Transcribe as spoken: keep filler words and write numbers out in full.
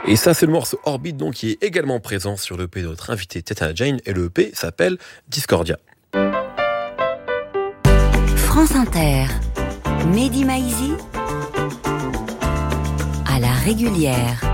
Et ça, c'est le morceau Orbit, donc, qui est également présent sur l'E P de notre invité Tetana Jane, et le E P s'appelle Discordia. France Inter, Mehdi Maizi, à la régulière.